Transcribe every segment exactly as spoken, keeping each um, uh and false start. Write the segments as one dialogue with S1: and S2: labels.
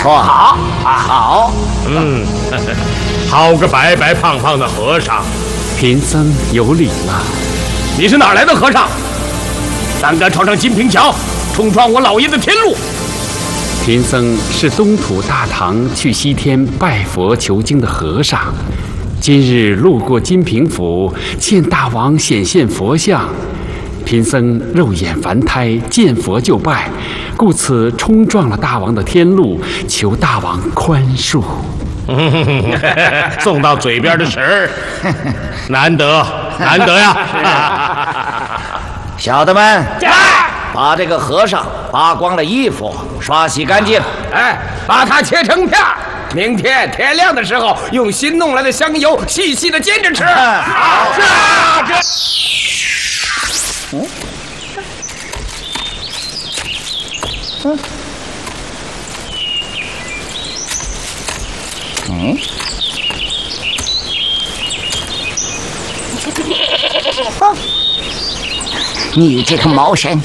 S1: 说好啊，好。
S2: 嗯，好个白白胖胖的和尚。
S3: 贫僧有礼了。
S2: 你是哪来的和尚？胆敢闯上金平桥，冲撞我老爷的天路！
S3: 贫僧是东土大唐去西天拜佛求经的和尚，今日路过金平府，见大王显现佛像，贫僧肉眼凡胎，见佛就拜，故此冲撞了大王的天路，求大王宽恕。
S2: 送到嘴边的食儿，难得难得呀！
S1: 小的们，把这个和尚扒光了衣服，刷洗干净，
S2: 哎，把它切成片儿。明天天亮的时候，用新弄来的香油细细的煎着吃。好，是啊，这。
S1: 嗯。嗯。嗯。啊！你这个毛神！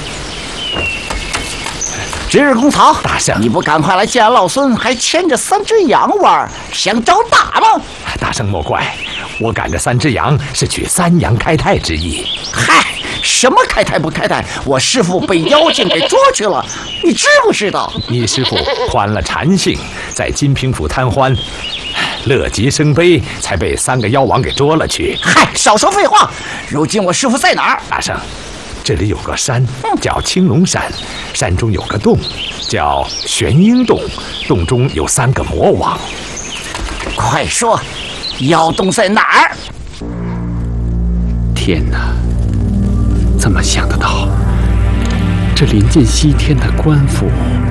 S1: 值日公曹，
S4: 大圣，
S1: 你不赶快来见老孙，还牵着三只羊玩，想找打吗？
S4: 大圣莫怪，我赶着三只羊是取三羊开泰之意。
S1: 嗨，什么开泰不开泰？我师父被妖精给捉去了，你知不知道？
S4: 你师父患了禅性，在金平府贪欢，乐极生悲，才被三个妖王给捉了去。
S1: 嗨，少说废话！如今我师父在哪儿？
S4: 大圣，这里有个山叫青龙山，山中有个洞叫玄鹰洞，洞中有三个魔王。
S1: 快说，妖洞在哪儿？
S3: 天哪，怎么想得到？这临近西天的官府